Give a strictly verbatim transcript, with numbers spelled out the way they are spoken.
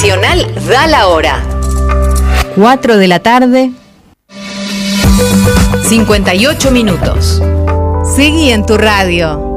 Nacional da la hora. cuatro de la tarde. cincuenta y ocho minutos. Seguí en tu radio.